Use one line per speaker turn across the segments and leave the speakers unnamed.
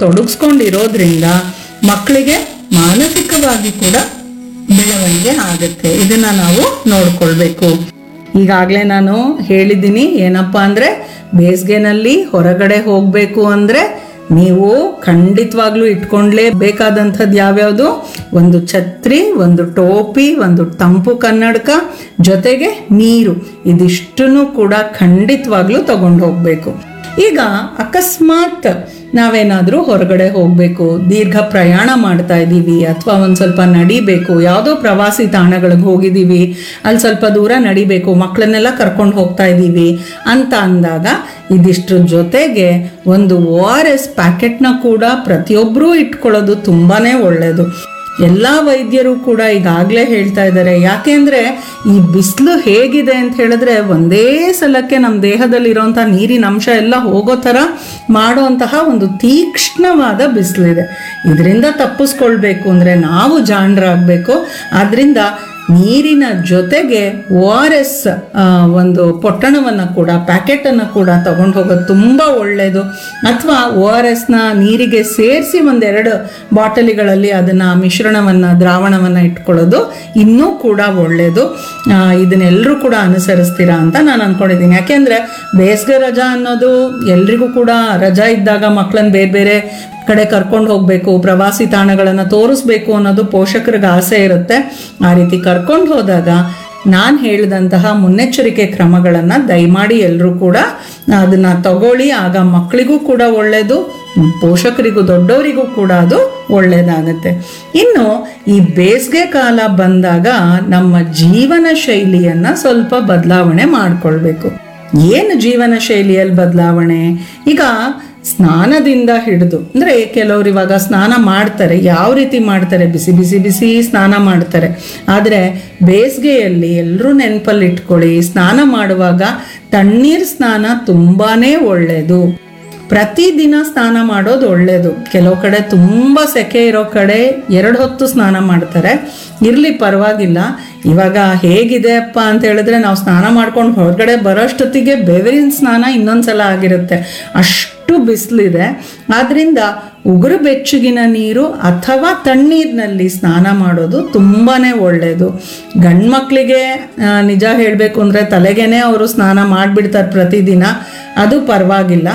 ತೊಡಗಿಸ್ಕೊಂಡಿರೋದ್ರಿಂದ ಮಕ್ಕಳಿಗೆ ಮಾನಸಿಕವಾಗಿ ಕೂಡ ಬೆಳವಣಿಗೆ ಆಗುತ್ತೆ. ಇದನ್ನ ನಾವು ನೋಡ್ಕೊಳ್ಬೇಕು. ಈಗಾಗಲೇ ನಾನು ಹೇಳಿದ್ದೀನಿ ಏನಪ್ಪಾ ಅಂದ್ರೆ, ಬೇಸಿಗೆನಲ್ಲಿ ಹೊರಗಡೆ ಹೋಗ್ಬೇಕು ಅಂದ್ರೆ ನೀವು ಖಂಡಿತವಾಗ್ಲೂ ಇಟ್ಕೊಂಡ್ಲೇಬೇಕಾದಂಥದ್ದು ಯಾವ್ಯಾವುದು? ಒಂದು ಛತ್ರಿ, ಒಂದು ಟೋಪಿ, ಒಂದು ತಂಪು ಕನ್ನಡಕ, ಜೊತೆಗೆ ನೀರು. ಇದಿಷ್ಟನ್ನು ಕೂಡ ಖಂಡಿತವಾಗ್ಲೂ ತಗೊಂಡು ಹೋಗ್ಬೇಕು. ಈಗ ಅಕಸ್ಮಾತ್ ನಾವೇನಾದರೂ ಹೊರಗಡೆ ಹೋಗಬೇಕು, ದೀರ್ಘ ಪ್ರಯಾಣ ಮಾಡ್ತಾ ಇದ್ದೀವಿ, ಅಥವಾ ಒಂದು ಸ್ವಲ್ಪ ನಡಿಬೇಕು, ಯಾವುದೋ ಪ್ರವಾಸಿ ತಾಣಗಳಿಗೆ ಹೋಗಿದ್ದೀವಿ, ಅಲ್ಲಿ ಸ್ವಲ್ಪ ದೂರ ನಡಿಬೇಕು, ಮಕ್ಕಳನ್ನೆಲ್ಲ ಕರ್ಕೊಂಡು ಹೋಗ್ತಾ ಇದ್ದೀವಿ ಅಂತ ಅಂದಾಗ ಇದಿಷ್ಟ್ರ ಜೊತೆಗೆ ಒಂದು ORS ಪ್ಯಾಕೆಟ್ನ ಕೂಡ ಪ್ರತಿಯೊಬ್ಬರೂ ಇಟ್ಕೊಳ್ಳೋದು ತುಂಬಾ ಒಳ್ಳೆಯದು. ಎಲ್ಲ ವೈದ್ಯರು ಕೂಡ ಈಗಾಗಲೇ ಹೇಳ್ತಾ ಇದ್ದಾರೆ. ಯಾಕೆಂದರೆ ಈ ಬಿಸಿಲು ಹೇಗಿದೆ ಅಂತ ಹೇಳಿದ್ರೆ, ಒಂದೇ ಸಲಕ್ಕೆ ನಮ್ಮ ದೇಹದಲ್ಲಿರೋಂಥ ನೀರಿನ ಅಂಶ ಎಲ್ಲ ಹೋಗೋ ಥರ ಮಾಡುವಂತಹ ಒಂದು ತೀಕ್ಷ್ಣವಾದ ಬಿಸಿಲಿದೆ. ಇದರಿಂದ ತಪ್ಪಿಸ್ಕೊಳ್ಬೇಕು ಅಂದರೆ ನಾವು ಜಾಣರಾಗಬೇಕು. ಆದ್ದರಿಂದ ನೀರಿನ ಜೊತೆಗೆ ORS ಒಂದು ಪೊಟ್ಟಣವನ್ನು ಕೂಡ, ಪ್ಯಾಕೆಟನ್ನು ಕೂಡ ತಗೊಂಡು ಹೋಗೋದು ತುಂಬ ಒಳ್ಳೆಯದು. ಅಥವಾ ORSನ ನೀರಿಗೆ ಸೇರಿಸಿ ಒಂದೆರಡು ಬಾಟಲಿಗಳಲ್ಲಿ ಅದನ್ನು ಮಿಶ್ರಣವನ್ನು, ದ್ರಾವಣವನ್ನು ಇಟ್ಕೊಳ್ಳೋದು ಇನ್ನೂ ಕೂಡ ಒಳ್ಳೆಯದು. ಇದನ್ನೆಲ್ಲರೂ ಕೂಡ ಅನುಸರಿಸ್ತೀರಾ ಅಂತ ನಾನು ಅಂದ್ಕೊಂಡಿದ್ದೀನಿ. ಯಾಕೆಂದರೆ ಬೇಸಿಗೆ ರಜಾ ಅನ್ನೋದು ಎಲ್ರಿಗೂ ಕೂಡ ರಜಾ ಇದ್ದಾಗ ಮಕ್ಕಳನ್ನ ಬೇರೆ ಬೇರೆ ಕಡೆ ಕರ್ಕೊಂಡು ಹೋಗಬೇಕು, ಪ್ರವಾಸಿ ತಾಣಗಳನ್ನು ತೋರಿಸ್ಬೇಕು ಅನ್ನೋದು ಪೋಷಕರಿಗೆ ಆಸೆ ಇರುತ್ತೆ. ಆ ರೀತಿ ಕರ್ಕೊಂಡು ಹೋದಾಗ ನಾನು ಹೇಳಿದಂತಹ ಮುನ್ನೆಚ್ಚರಿಕೆ ಕ್ರಮಗಳನ್ನು ದಯಮಾಡಿ ಎಲ್ಲರೂ ಕೂಡ ಅದನ್ನು ತಗೊಳ್ಳಿ. ಆಗ ಮಕ್ಕಳಿಗೂ ಕೂಡ ಒಳ್ಳೆಯದು, ಪೋಷಕರಿಗೂ ದೊಡ್ಡವರಿಗೂ ಕೂಡ ಅದು ಒಳ್ಳೆಯದಾಗತ್ತೆ. ಇನ್ನು ಈ ಬೇಸಿಗೆ ಕಾಲ ಬಂದಾಗ ನಮ್ಮ ಜೀವನ ಶೈಲಿಯನ್ನು ಸ್ವಲ್ಪ ಬದಲಾವಣೆ ಮಾಡಿಕೊಳ್ಬೇಕು. ಏನು ಜೀವನ ಶೈಲಿಯಲ್ಲಿ ಬದಲಾವಣೆ? ಈಗ ಸ್ನಾನದಿಂದ ಹಿಡಿದು, ಅಂದರೆ ಕೆಲವರು ಇವಾಗ ಸ್ನಾನ ಮಾಡ್ತಾರೆ, ಯಾವ ರೀತಿ ಮಾಡ್ತಾರೆ? ಬಿಸಿ ಬಿಸಿ ಬಿಸಿ ಸ್ನಾನ ಮಾಡ್ತಾರೆ. ಆದರೆ ಬೇಸಿಗೆಯಲ್ಲಿ ಎಲ್ಲರೂ ನೆನಪಲ್ಲಿ ಇಟ್ಕೊಳ್ಳಿ, ಸ್ನಾನ ಮಾಡುವಾಗ ತಣ್ಣೀರು ಸ್ನಾನ ತುಂಬಾ ಒಳ್ಳೆಯದು. ಪ್ರತಿದಿನ ಸ್ನಾನ ಮಾಡೋದು ಒಳ್ಳೆಯದು. ಕೆಲವು ಕಡೆ ತುಂಬ ಸೆಕೆ ಇರೋ ಕಡೆ 2 ಹೊತ್ತು ಸ್ನಾನ ಮಾಡ್ತಾರೆ. ಇರಲಿ, ಪರವಾಗಿಲ್ಲ. ಇವಾಗ ಹೇಗಿದೆ ಅಪ್ಪ ಅಂತ ಹೇಳಿದ್ರೆ, ನಾವು ಸ್ನಾನ ಮಾಡ್ಕೊಂಡು ಹೊರಗಡೆ ಬರೋಷ್ಟೊತ್ತಿಗೆ ಬೆವರಿನ ಸ್ನಾನ ಇನ್ನೊಂದ್ಸಲ ಆಗಿರುತ್ತೆ, ಅಷ್ಟು ಬಿಸಿಲಿದೆ. ಆದ್ದರಿಂದ ಉಗುರು ಬೆಚ್ಚಗಿನ ನೀರು ಅಥವಾ ತಣ್ಣೀರಿನಲ್ಲಿ ಸ್ನಾನ ಮಾಡೋದು ತುಂಬಾ ಒಳ್ಳೆಯದು. ಗಂಡು ಮಕ್ಕಳಿಗೆ ನಿಜ ಹೇಳಬೇಕು ಅಂದರೆ ತಲೆಗೇನೆ ಅವರು ಸ್ನಾನ ಮಾಡಿಬಿಡ್ತಾರೆ ಪ್ರತಿದಿನ, ಅದು ಪರವಾಗಿಲ್ಲ.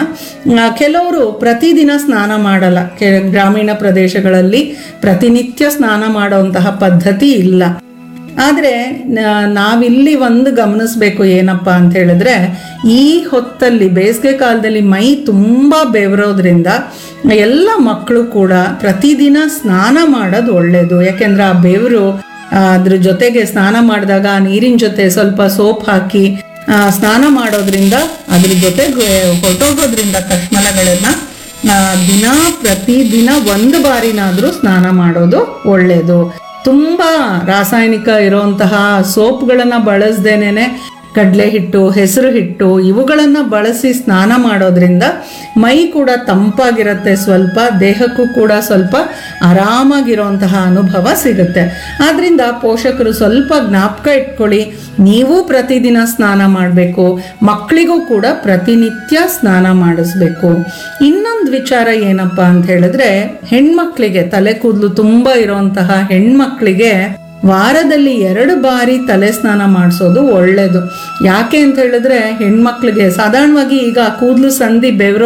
ಕೆಲವರು ಪ್ರತಿದಿನ ಸ್ನಾನ ಮಾಡಲ್ಲ. ಗ್ರಾಮೀಣ ಪ್ರದೇಶಗಳಲ್ಲಿ ಪ್ರತಿನಿತ್ಯ ಸ್ನಾನ ಮಾಡುವಂತಹ ಪದ್ಧತಿ ಇಲ್ಲ. ಆದರೆ ನಾವಿಲ್ಲಿ ಒಂದು ಗಮನಿಸ್ಬೇಕು, ಏನಪ್ಪ ಅಂತ ಹೇಳಿದ್ರೆ, ಈ ಹೊತ್ತಲ್ಲಿ ಬೇಸಿಗೆ ಕಾಲದಲ್ಲಿ ಮೈ ತುಂಬ ಬೆವರೋದ್ರಿಂದ ಎಲ್ಲ ಮಕ್ಕಳು ಕೂಡ ಪ್ರತಿದಿನ ಸ್ನಾನ ಮಾಡೋದು ಒಳ್ಳೆಯದು. ಯಾಕೆಂದ್ರೆ ಆ ಬೆವರು ಅದ್ರ ಜೊತೆಗೆ ಸ್ನಾನ ಮಾಡಿದಾಗ ನೀರಿನ ಜೊತೆ ಸ್ವಲ್ಪ ಸೋಪ್ ಹಾಕಿ ಸ್ನಾನ ಮಾಡೋದ್ರಿಂದ, ಅದ್ರ ಜೊತೆಗೆ ಹೊರಟೋಗೋದ್ರಿಂದ ಕಶ್ಮಲಗಳನ್ನು ಪ್ರತಿದಿನ ಒಂದು ಬಾರಿನಾದರೂ ಸ್ನಾನ ಮಾಡೋದು ಒಳ್ಳೆಯದು. ತುಂಬ ರಾಸಾಯನಿಕ ಇರೋಂತಹ ಸೋಪ್ಗಳನ್ನು ಬಳಸ್ದೇನೆ ಕಡಲೆ ಹಿಟ್ಟು, ಹೆಸರು ಹಿಟ್ಟು ಇವುಗಳನ್ನು ಬಳಸಿ ಸ್ನಾನ ಮಾಡೋದ್ರಿಂದ ಮೈ ಕೂಡ ತಂಪಾಗಿರುತ್ತೆ, ಸ್ವಲ್ಪ ದೇಹಕ್ಕೂ ಕೂಡ ಸ್ವಲ್ಪ ಆರಾಮಾಗಿರೋಂತಹ ಅನುಭವ ಸಿಗುತ್ತೆ. ಆದ್ದರಿಂದ ಪೋಷಕರು ಸ್ವಲ್ಪ ಜ್ಞಾಪಕ ಇಟ್ಕೊಳ್ಳಿ, ನೀವು ಪ್ರತಿದಿನ ಸ್ನಾನ ಮಾಡಬೇಕು, ಮಕ್ಕಳಿಗೂ ಕೂಡ ಪ್ರತಿನಿತ್ಯ ಸ್ನಾನ ಮಾಡಿಸ್ಬೇಕು. ಇನ್ನೊಂದು ವಿಚಾರ ಏನಪ್ಪ ಅಂತ ಹೇಳಿದ್ರೆ, ಹೆಣ್ಮಕ್ಳಿಗೆ, ತಲೆ ಕೂದಲು ತುಂಬ ಇರೋಂತಹ ಹೆಣ್ಮಕ್ಳಿಗೆ ವಾರದಲ್ಲಿ 2 ಬಾರಿ ತಲೆ ಸ್ನಾನ ಮಾಡಿಸೋದು ಒಳ್ಳೆಯದು. ಯಾಕೆ ಅಂತ ಹೇಳಿದ್ರೆ, ಹೆಣ್ಮಕ್ಳಿಗೆ ಸಾಧಾರಣವಾಗಿ ಈಗ ಕೂದಲು ಸಂಧಿ ಬೆವರೋ